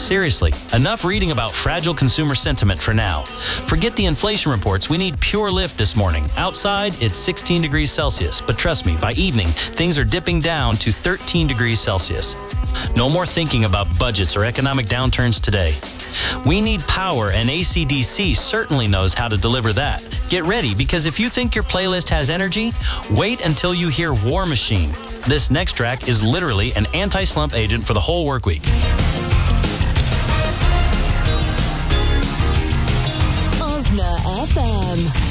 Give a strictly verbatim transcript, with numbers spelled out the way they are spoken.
seriously, enough reading about fragile consumer sentiment for now. Forget the inflation reports. We need pure lift this morning. Outside, it's sixteen degrees Celsius, but trust me, by evening, things are dipping down to thirteen degrees Celsius. No more thinking about budgets or economic downturns today. We need power, and A C D C certainly knows how to deliver that. Get ready, because if you think your playlist has energy, wait until you hear War Machine. This next track is literally an anti-slump agent for the whole work week. Osna F M.